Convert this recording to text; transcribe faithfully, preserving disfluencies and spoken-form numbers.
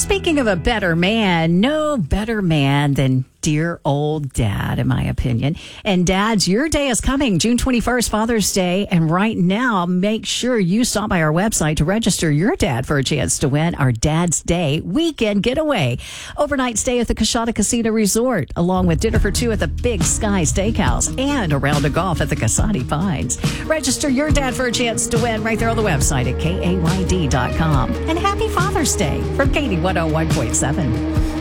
Speaking of a better man, no better man than dear old dad, in my opinion. And dads, your day is coming, June twenty-first, Father's Day. And right now, make sure you stop by our website to register your dad for a chance to win our Dad's Day weekend getaway. Overnight stay at the Coshada Casino Resort, along with dinner for two at the Big Sky Steakhouse and a round of golf at the Casati Pines. Register your dad for a chance to win right there on the website at K A Y D dot com. And happy Father's Day from Katie one oh one point seven.